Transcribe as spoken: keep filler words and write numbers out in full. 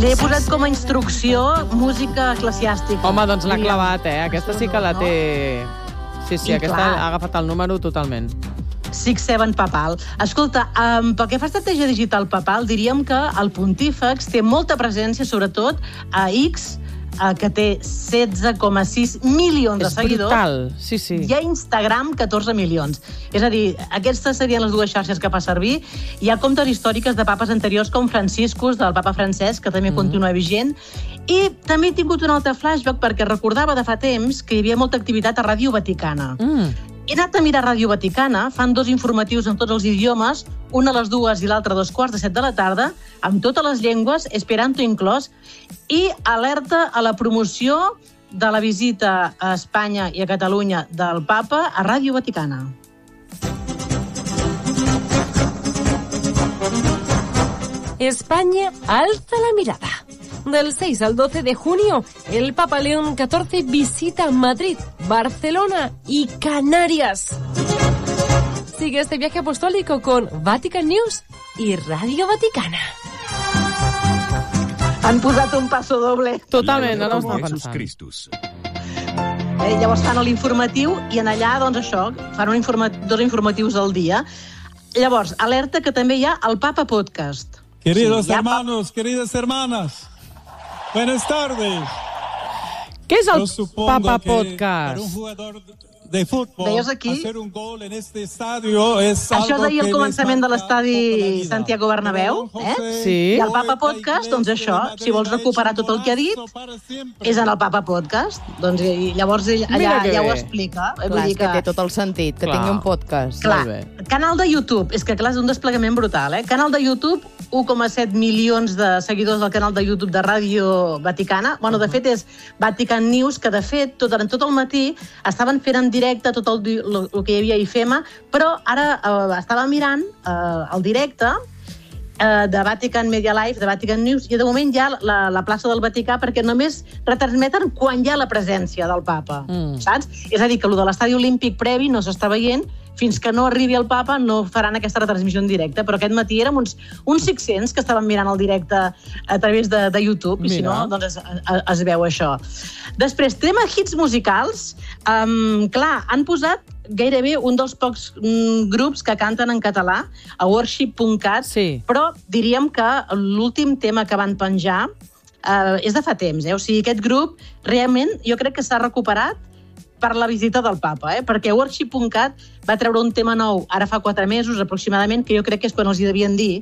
Li he posat com a instrucció música eclesiàstica. Home, doncs l'ha clavat, eh? Aquesta sí que la té... Sí, sí, I aquesta clar. ha agafat el número totalment. Six Seven papal. Escolta, um, pel que fa a estratègia digital papal, diríem que el pontífex té molta presència, sobretot a X, uh, que té setze coma sis milions de És seguidors. brutal, sí, sí. I a Instagram, catorze milions. És a dir, aquestes serien les dues xarxes que fa servir. Hi ha comptes històriques de papes anteriors com Franciscus, del papa Francesc, que també mm. continua vigent. I també he tingut un altre flashback perquè recordava de fa temps que hi havia molta activitat a Ràdio Vaticana. Mm. He anat a mirar Ràdio Vaticana, fan dos informatius en tots els idiomes, un a les dues i l'altre a dos quarts de set de la tarda, amb totes les llengües, esperanto inclòs, i alerta a la promoció de la visita a Espanya i a Catalunya del papa a Ràdio Vaticana. España alza la mirada. Del seis al doce de junio, el Papa León catorce visita Madrid, Barcelona y Canarias. Sigue este viaje apostólico con Vatican News y Radio Vaticana. Han posat un passo doble. Totalment, no estava Jesus pensant. Christus. Eh, llavors fan l'informatiu i en allà, doncs això, fan un informa dos informatius al dia. Llavors, alerta que també hi ha el Papa Podcast. Queridos Sí, ya, hermanos, queridas hermanas, buenas tardes. Què és el Yo supongo Papa que Podcast? para un jugador de fútbol, Veies aquí? hacer un gol en este estadio es Això algo és ahir que el començament de les marca l'estadi popularidad. Santiago Bernabéu, Pero, eh? José, Sí. I el Papa Podcast, doncs això, si vols recuperar tot el que ha dit, para siempre. és en el Papa Podcast. Doncs i llavors ell allà Mira que ja ho bé. explica. Eh? Clar, Vull és dir que té tot el sentit, que Clar. tingui un podcast. Clar, Molt bé. canal de YouTube. És que, clar, és un desplegament brutal, eh? Canal de YouTube, u coma set milions de seguidors del canal de YouTube de Ràdio Vaticana. Bueno, de fet, és Vatican News, que, de fet, tot, durant tot el matí estaven fent en directe tot el, di- el, el que hi havia a I F E M A, però ara eh, estava mirant eh, el directe eh, de Vatican Media Live, de Vatican News, i de moment hi ha la, la plaça del Vaticà perquè només retransmeten quan hi ha la presència del papa, Mm. saps? És a dir, que el de l'estadi olímpic previ no s'està veient, fins que no arribi el papa no faran aquesta retransmissió en directe, però aquest matí érem uns, uns cinc-cents que estaven mirant el directe a través de, de YouTube, i si Mira. no, doncs es, es, es veu això. Després, tema hits musicals. Um, clar, han posat gairebé un dels pocs mm, grups que canten en català, a worship punt cat, Sí. però diríem que l'últim tema que van penjar eh, és de fa temps, eh? O sigui, aquest grup realment jo crec que s'ha recuperat per la visita del papa, eh? Perquè worship punt cat va treure un tema nou ara fa quatre mesos aproximadament, que jo crec que és quan els hi devien dir